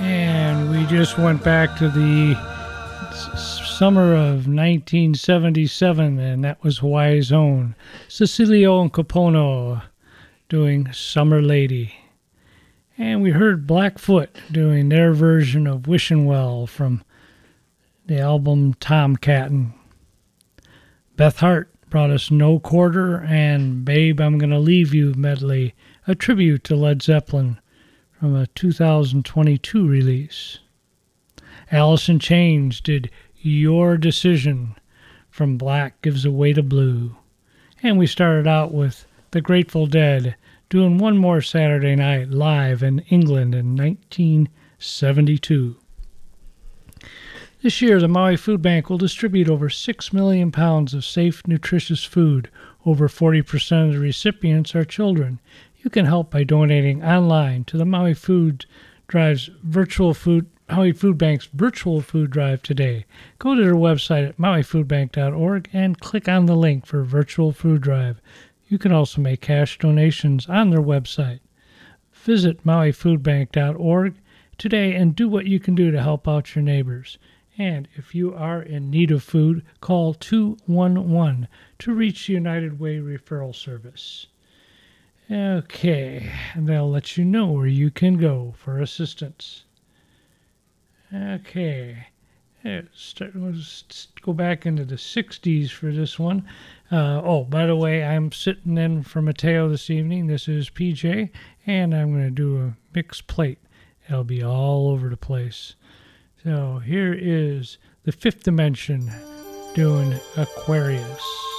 And we just went back to the summer of 1977, and that was Hawaii's own Cecilio and Capono doing Summer Lady. And we heard Blackfoot doing their version of Wishin' Well from the album Tomcattin'. Beth Hart brought us No Quarter and Babe, I'm Gonna Leave You medley, a tribute to Led Zeppelin from a 2022 release. Alice in Chains did Your Decision from Black Gives Away to Blue. And we started out with the Grateful Dead doing One More Saturday Night live in England in 1972. This year, the Maui Food Bank will distribute over 6 million pounds of safe, nutritious food. Over 40% of the recipients are children. You can help by donating online to the Maui Food Bank's virtual food drive today. Go to their website at mauifoodbank.org and click on the link for virtual food drive. You can also make cash donations on their website. Visit mauifoodbank.org today and do what you can do to help out your neighbors. And if you are in need of food, call 211 to reach the United Way Referral Service. Okay, and they'll let you know where you can go for assistance. Okay, let's go back into the 60s for this one. By the way, I'm sitting in for Mateo this evening. This is PJ, and I'm going to do a mixed plate. It'll be all over the place. So here is the Fifth Dimension doing Aquarius.